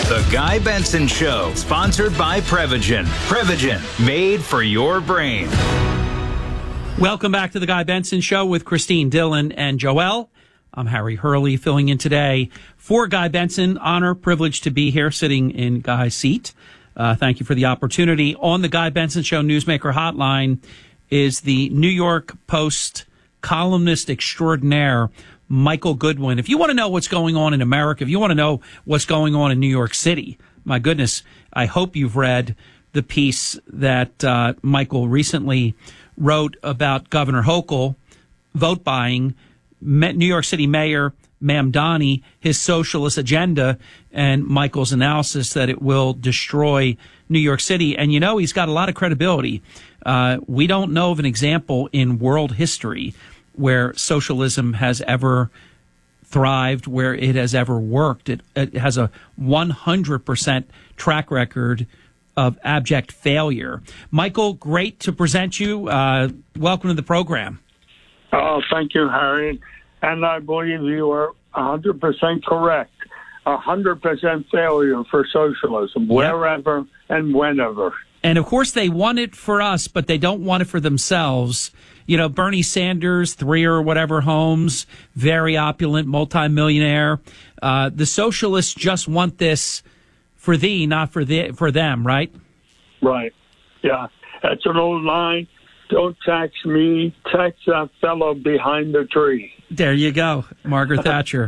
The Guy Benson Show, sponsored by Prevagen. Prevagen, made for your brain. Welcome back to The Guy Benson Show with Christine Dillon and Joelle. I'm Harry Hurley, filling in today for Guy Benson. Honor, privilege to be here, sitting in Guy's seat. Thank you for the opportunity. On the Guy Benson Show Newsmaker Hotline is the New York Post columnist extraordinaire, Michael Goodwin. If you want to know what's going on in America, if you want to know what's going on in New York City, my goodness, I hope you've read the piece that Michael recently wrote about Governor Hochul vote buying New York City Mayor Mamdani, his socialist agenda, and Michael's analysis that it will destroy New York City. And, you know, he's got a lot of credibility. We don't know of an example in world history where socialism has ever thrived, where it has ever worked. It has a 100% track record of abject failure. Michael, great to present you. Welcome to the program. Oh, thank you, Harry. And I believe you are 100% correct. 100% failure for socialism, wherever and whenever. And, of course, they want it for us, but they don't want it for themselves. You know, Bernie Sanders, 3 or whatever homes, very opulent, multimillionaire. The socialists just want this for thee, not for them, right? Right. Yeah. That's an old line. Don't tax me, tax that fellow behind the tree. There you go, Margaret Thatcher.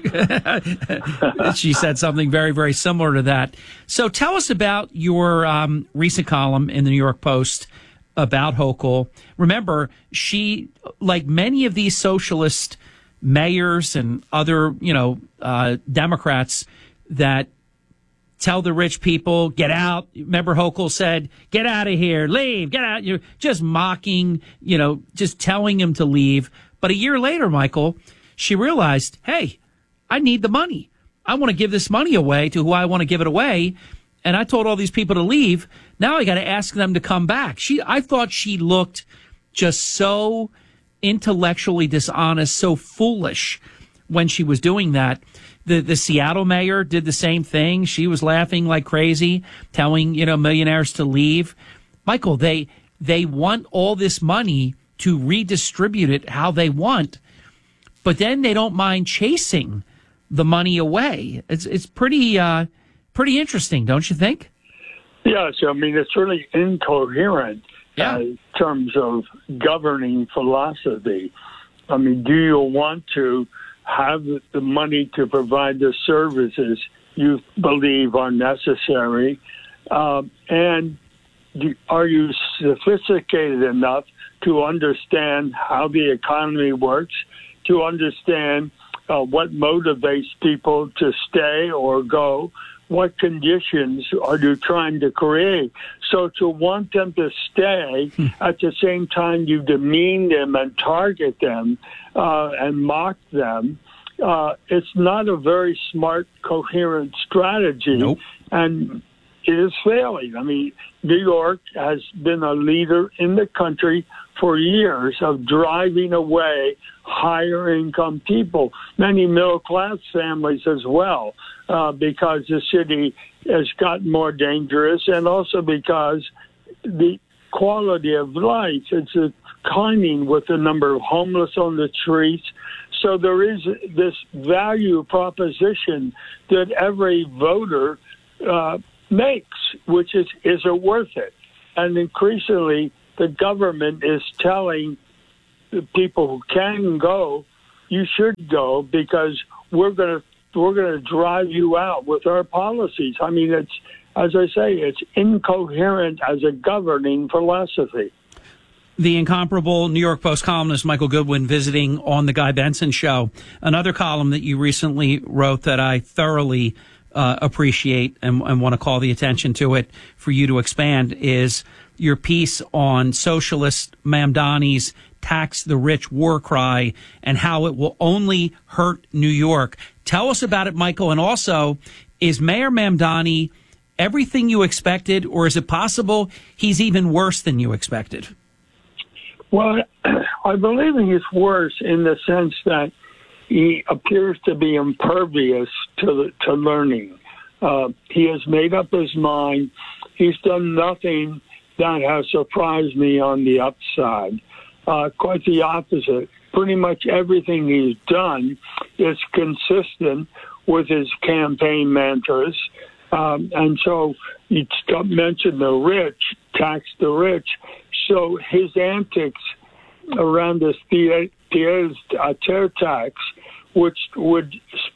She said something very, very similar to that. So tell us about your recent column in the New York Post about Hochul. Remember, she, like many of these socialist mayors and other, Democrats that tell the rich people, get out. Remember, Hochul said, get out of here, leave, get out. You're just mocking, just telling him to leave. But a year later, Michael, she realized, hey, I need the money. I want to give this money away to who I want to give it away. And I told all these people to leave. Now I got to ask them to come back. I thought she looked just so intellectually dishonest, so foolish when she was doing that. The Seattle mayor did the same thing. She was laughing like crazy, telling, millionaires to leave. Michael, they want all this money to redistribute it how they want, but then they don't mind chasing the money away. It's pretty interesting, don't you think? Yes, I mean, it's really incoherent in terms of governing philosophy. I mean, do you want to have the money to provide the services you believe are necessary? And are you sophisticated enough to understand how the economy works, to understand what motivates people to stay or go? What conditions are you trying to create? So to want them to stay, at the same time you demean them and target them and mock them, it's not a very smart, coherent strategy. Nope. And it is failing. I mean, New York has been a leader in the country for years of driving away higher income people, many middle class families as well, because the city has gotten more dangerous, and also because the quality of life is declining with the number of homeless on the streets. So there is this value proposition that every voter makes, which is it worth it? And increasingly, the government is telling the people who can go, you should go because we're going to drive you out with our policies. I mean, it's, as I say, it's incoherent as a governing philosophy. The incomparable New York Post columnist Michael Goodwin visiting on the Guy Benson Show. Another column that you recently wrote that I thoroughly appreciate and want to call the attention to it for you to expand is your piece on socialist Mamdani's tax the rich war cry and how it will only hurt New York. Tell us about it, Michael. And also, is Mayor Mamdani everything you expected, or is it possible he's even worse than you expected? Well, I believe he's worse in the sense that he appears to be impervious to learning. He has made up his mind. He's done nothing that has surprised me on the upside. Quite the opposite. Pretty much everything he's done is consistent with his campaign mantras. And so you mentioned the rich, tax the rich. So his antics around this pied-à-terre tax, which would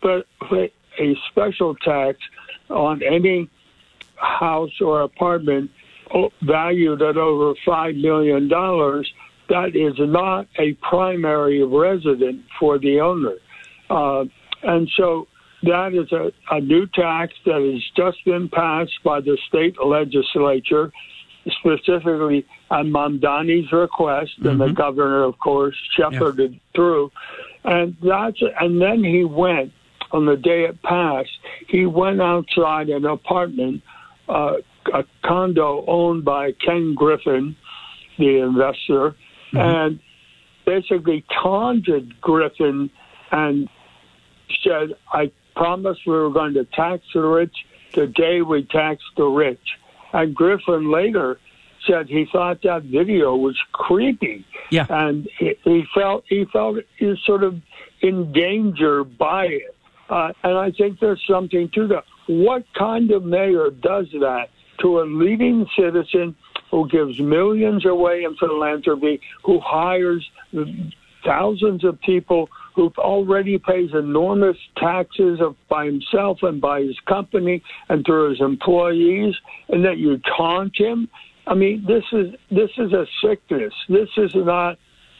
a special tax on any house or apartment valued at over $5 million, that is not a primary resident for the owner. And so that is a new tax that has just been passed by the state legislature, specifically at Mamdani's request, and the governor, of course, shepherded through. And then he went, on the day it passed, he went outside an apartment, a condo owned by Ken Griffin, the investor, and basically taunted Griffin and said, I promised we were going to tax the rich the day we taxed the rich. And Griffin later said he thought that video was creepy. Yeah. And he felt he was sort of in danger by it. And I think there's something to that. What kind of mayor does that to a leading citizen who gives millions away in philanthropy, who hires thousands of people, who already pays enormous taxes by himself and by his company and through his employees, and that you taunt him? I mean, this is a sickness. This is not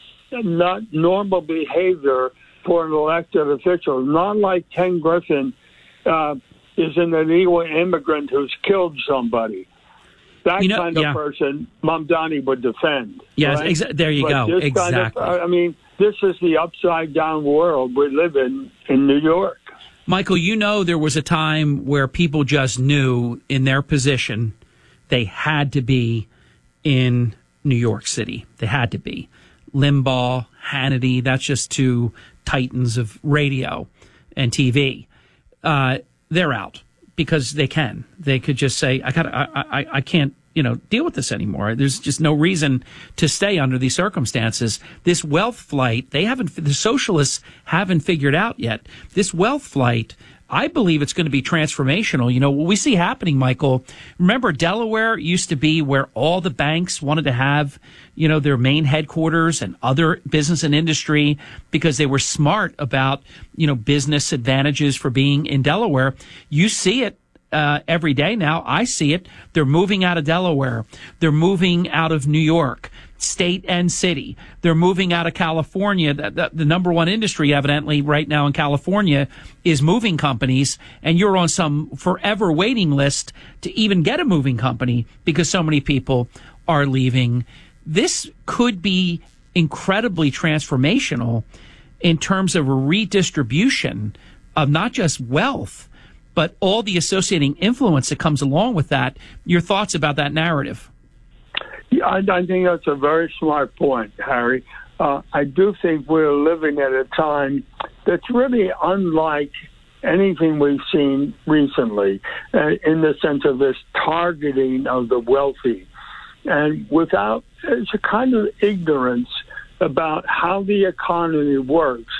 normal behavior for an elected official. Not like Ken Griffin is an illegal immigrant who's killed somebody. That kind of person, Mamdani would defend. Yes, right? There you go. Exactly. I mean, this is the upside-down world we live in New York. Michael, there was a time where people just knew in their position they had to be in New York City. They had to be. Limbaugh, Hannity, that's just two titans of radio and TV. They're out because they can. They could just say, I can't, deal with this anymore. There's just no reason to stay under these circumstances. This wealth flight, the socialists haven't figured out yet. This wealth flight, I believe it's going to be transformational. What we see happening, Michael, remember Delaware used to be where all the banks wanted to have, their main headquarters and other business and industry because they were smart about, business advantages for being in Delaware. You see it every day now. I see it. They're moving out of Delaware. They're moving out of New York, state and city. They're moving out of California. The number one industry, evidently, right now in California is moving companies, and you're on some forever waiting list to even get a moving company because so many people are leaving. This could be incredibly transformational in terms of a redistribution of not just wealth, but all the associating influence that comes along with that. Your thoughts about that narrative? Yeah, I think that's a very smart point, Harry. I do think we're living at a time that's really unlike anything we've seen recently in the sense of this targeting of the wealthy. And it's a kind of ignorance about how the economy works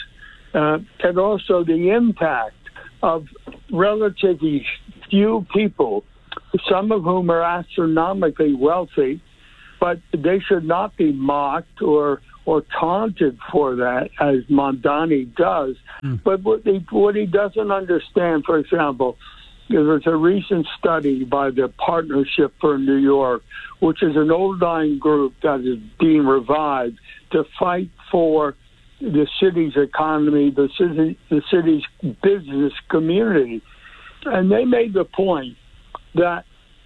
and also the impact of relatively few people, some of whom are astronomically wealthy, but they should not be mocked or taunted for that, as Mamdani does. But what he doesn't understand, for example, there was a recent study by the Partnership for New York, which is an old-line group that is being revived to fight for the city's economy, the city's business community. And they made the point that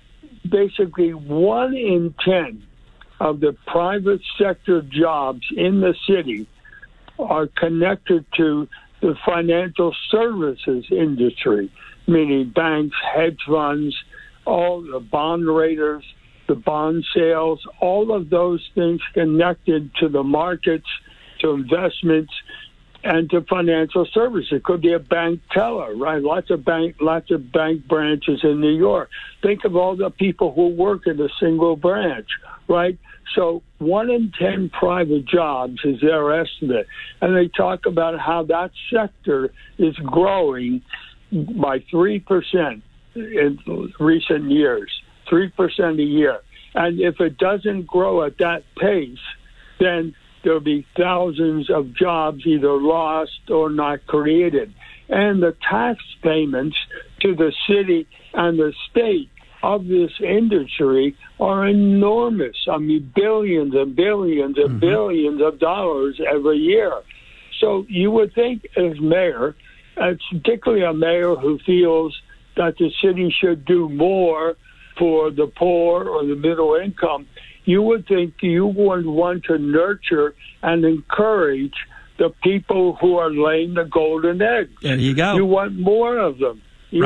basically 1 in 10 of the private sector jobs in the city are connected to the financial services industry, meaning banks, hedge funds, all the bond raters, the bond sales, all of those things connected to the markets, to investments, and to financial services. It could be a bank teller, right? Lots of bank branches in New York. Think of all the people who work in a single branch, right? So 1 in 10 private jobs is their estimate. And they talk about how that sector is growing by 3% in recent years, 3% a year. And if it doesn't grow at that pace, then there'll be thousands of jobs either lost or not created. And the tax payments to the city and the state of this industry are enormous. I mean, billions and billions and billions of dollars every year. So you would think as mayor, particularly a mayor who feels that the city should do more for the poor or the middle income, you would think you would want to nurture and encourage the people who are laying the golden eggs. There you go. You want more of them.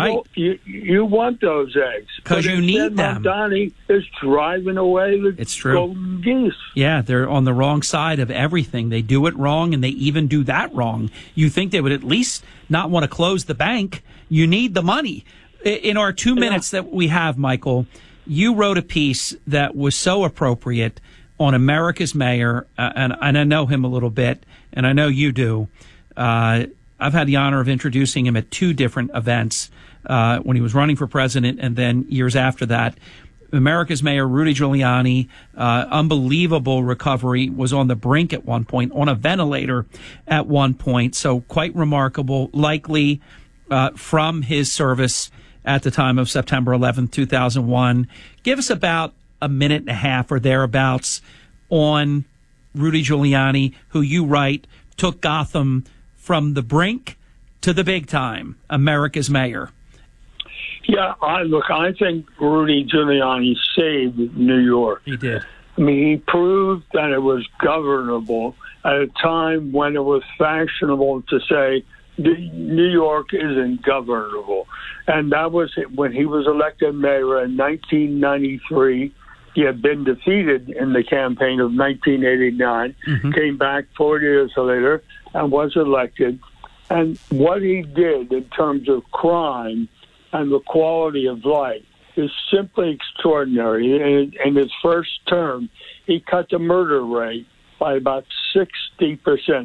You want those eggs. Because you need them. Mamdani is driving away the golden geese. Yeah, they're on the wrong side of everything. They do it wrong, and they even do that wrong. You think they would at least not want to close the bank. You need the money. In our 2 minutes that we have, Michael, you wrote a piece that was so appropriate on America's mayor, and I know him a little bit, and I know you do. I've had the honor of introducing him at 2 different events when he was running for president and then years after that. America's mayor, Rudy Giuliani, unbelievable recovery, was on the brink at one point, on a ventilator at one point, so quite remarkable, likely from his service at the time of September 11th, 2001. Give us about a minute and a half or thereabouts on Rudy Giuliani, who you write took Gotham from the brink to the big time, America's mayor. Yeah, I think Rudy Giuliani saved New York. He did. I mean, he proved that it was governable at a time when it was fashionable to say New York isn't governable. And that was when he was elected mayor in 1993. He had been defeated in the campaign of 1989, came back 4 years later and was elected. And what he did in terms of crime and the quality of life is simply extraordinary. In his first term, he cut the murder rate by about 60%,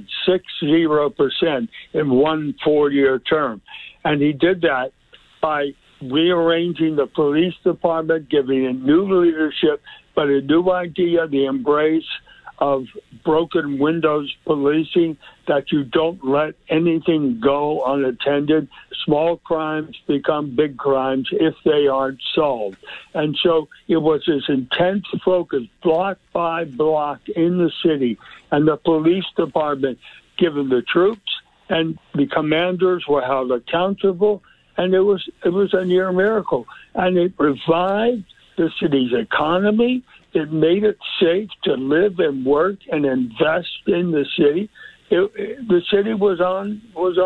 60% in one 4-year term. And he did that by rearranging the police department, giving it new leadership, but a new idea, the embrace of broken windows policing, that you don't let anything go unattended. Small crimes become big crimes if they aren't solved. And so it was this intense focus, block by block in the city, and the police department given the troops, and the commanders were held accountable, and it was a near miracle. And it revived the city's economy. It made it safe to live and work and invest in the city. The city was on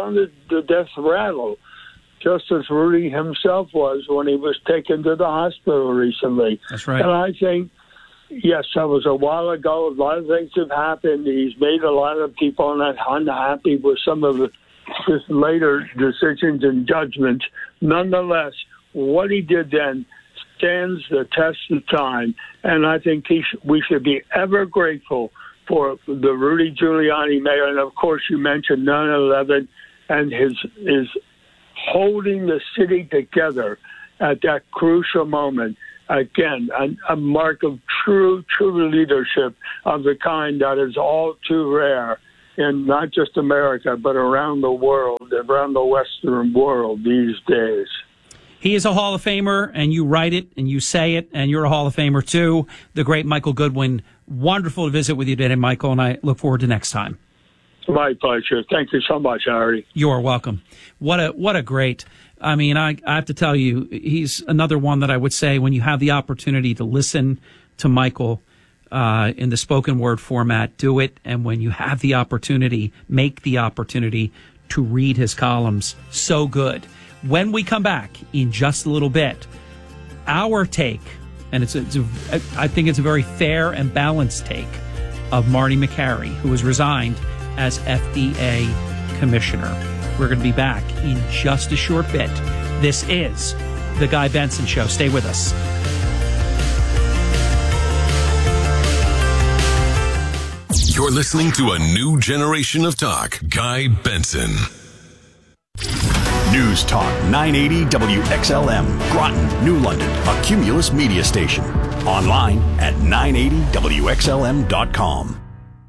the death rattle, just as Rudy himself was when he was taken to the hospital recently. That's right. And I think, yes, that was a while ago. A lot of things have happened. He's made a lot of people unhappy with some of his later decisions and judgments. Nonetheless, what he did then stands the test of time, and I think we should be ever grateful for the Rudy Giuliani mayor. And of course, you mentioned 9/11 and his holding the city together at that crucial moment. Again, a mark of true leadership of the kind that is all too rare in not just America, but around the world, around the Western world these days. He is a Hall of Famer, and you write it, and you say it, and you're a Hall of Famer, too. The great Michael Goodwin. Wonderful to visit with you today, Michael, and I look forward to next time. My pleasure. Thank you so much, Harry. You're welcome. What a great... I mean, I have to tell you, he's another one that I would say when you have the opportunity to listen to Michael in the spoken word format, do it. And when you have the opportunity, make the opportunity to read his columns. So good. When we come back in just a little bit, our take, and I think it's a very fair and balanced take of Marty Makary, who has resigned as FDA commissioner. We're going to be back in just a short bit. This is The Guy Benson Show. Stay with us. You're listening to a new generation of talk. Guy Benson. News Talk 980 WXLM, Groton, New London, a Cumulus media station. Online at 980WXLM.com.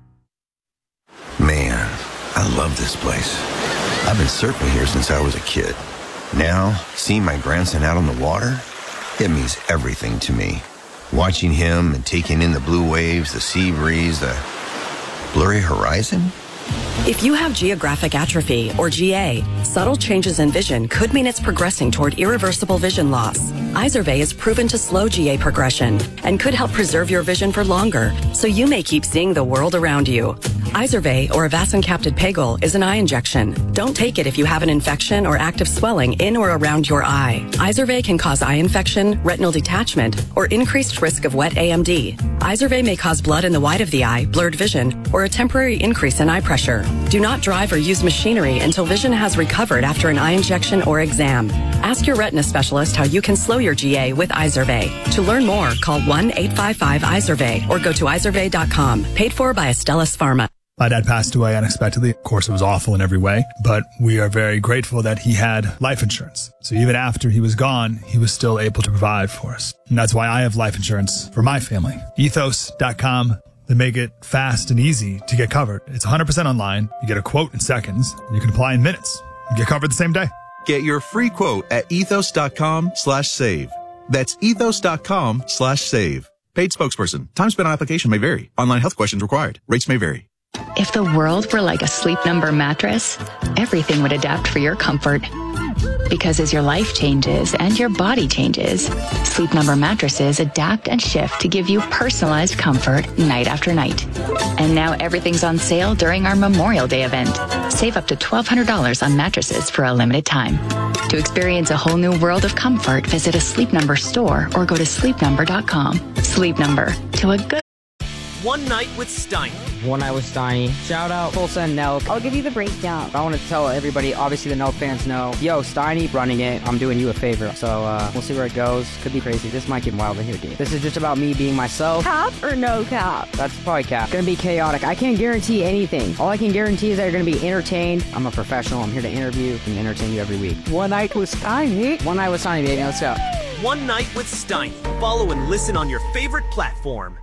Man, I love this place. I've been surfing here since I was a kid. Now, seeing my grandson out on the water, it means everything to me. Watching him and taking in the blue waves, the sea breeze, the blurry horizon. If you have geographic atrophy, or GA, subtle changes in vision could mean it's progressing toward irreversible vision loss. Izervay is proven to slow GA progression and could help preserve your vision for longer, so you may keep seeing the world around you. Izervay, or avacincaptad pegol, is an eye injection. Don't take it if you have an infection or active swelling in or around your eye. Izervay can cause eye infection, retinal detachment, or increased risk of wet AMD. Izervay may cause blood in the white of the eye, blurred vision, or a temporary increase in eye pressure. Do not drive or use machinery until vision has recovered after an eye injection or exam. Ask your retina specialist how you can slow your GA with Izervay. To learn more, call 1-855-IZERVAY or go to izervay.com. Paid for by Astellas Pharma. My dad passed away unexpectedly. Of course, it was awful in every way, but we are very grateful that he had life insurance. So even after he was gone, he was still able to provide for us. And that's why I have life insurance for my family. Ethos.com. They make it fast and easy to get covered. It's 100% online. You get a quote in seconds. And you can apply in minutes. You get covered the same day. Get your free quote at ethos.com/save. That's ethos.com/save. Paid spokesperson. Time spent on application may vary. Online health questions required. Rates may vary. If the world were like a Sleep Number mattress, everything would adapt for your comfort. Because as your life changes and your body changes, Sleep Number mattresses adapt and shift to give you personalized comfort night after night. And now everything's on sale during our Memorial Day event. Save up to $1,200 on mattresses for a limited time. To experience a whole new world of comfort, visit a Sleep Number store or go to sleepnumber.com. Sleep Number, to a good... One Night with Steiny. One Night with Steiny. Shout out Tulsa and Nelk. I'll give you the breakdown. I want to tell everybody, obviously the Nelk fans know, yo, Steiny running it. I'm doing you a favor. So we'll see where it goes. Could be crazy. This might get wild in here, dude. This is just about me being myself. Cap or no cap? That's probably cap. Gonna be chaotic. I can't guarantee anything. All I can guarantee is that you're gonna be entertained. I'm a professional. I'm here to interview and entertain you every week. One Night with Steiny. One Night with Steiny, baby. Let's go. One Night with Steiny. Follow and listen on your favorite platform.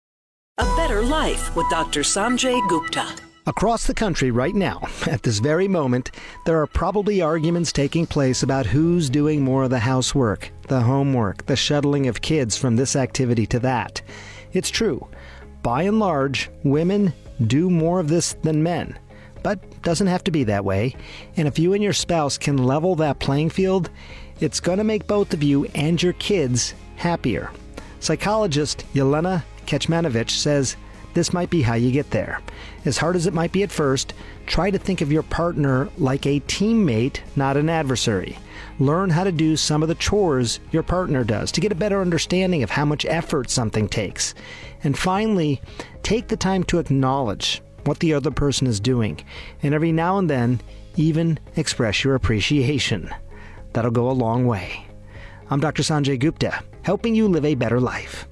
A Better Life with Dr. Sanjay Gupta. Across the country right now, at this very moment, there are probably arguments taking place about who's doing more of the housework, the homework, the shuttling of kids from this activity to that. It's true. By and large, women do more of this than men. But doesn't have to be that way. And if you and your spouse can level that playing field, it's going to make both of you and your kids happier. Psychologist Yelena Kecmanovic says this might be how you get there. As hard as it might be at first, try to think of your partner like a teammate, not an adversary. Learn how to do some of the chores your partner does to get a better understanding of how much effort something takes. And finally, take the time to acknowledge what the other person is doing, and every now and then, even express your appreciation. That'll go a long way. I'm Dr. Sanjay Gupta, helping you live a better life.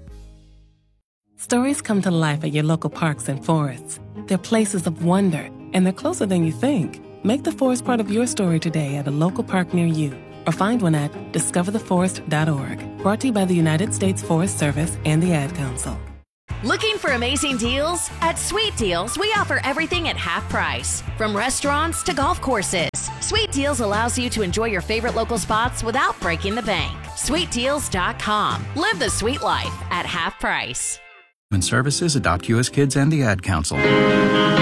Stories come to life at your local parks and forests. They're places of wonder, and they're closer than you think. Make the forest part of your story today at a local park near you, or find one at discovertheforest.org. Brought to you by the United States Forest Service and the Ad Council. Looking for amazing deals? At Sweet Deals, we offer everything at half price, from restaurants to golf courses. Sweet Deals allows you to enjoy your favorite local spots without breaking the bank. SweetDeals.com. Live the sweet life at half price. Services adopt U.S. Kids and the Ad Council.